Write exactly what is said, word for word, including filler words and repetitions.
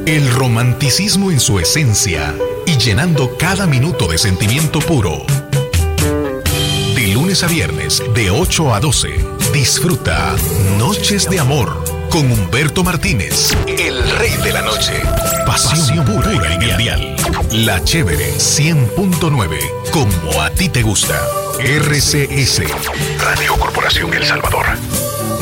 El romanticismo en su esencia y llenando cada minuto de sentimiento puro. De lunes a viernes, de ocho a doce, disfruta Noches de Amor con Humberto Martínez, el rey de la noche. Pasión, Pasión pura, pura en el dial. La Chévere cien punto nueve, como a ti te gusta. R C S, Radio Corporación El Salvador.